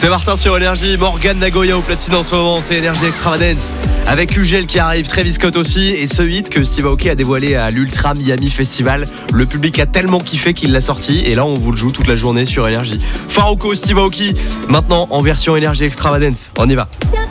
C'est Martin sur Énergie, Morgane Nagoya au platine en ce moment, c'est Énergie Extravagance avec Ugel qui arrive, Travis Scott aussi, et ce hit que Steve Aoki a dévoilé à l'Ultra Miami Festival. Le public a tellement kiffé qu'il l'a sorti et là on vous le joue toute la journée sur Énergie. Farruko, Steve Aoki, maintenant en version Énergie Extravagance, on y va.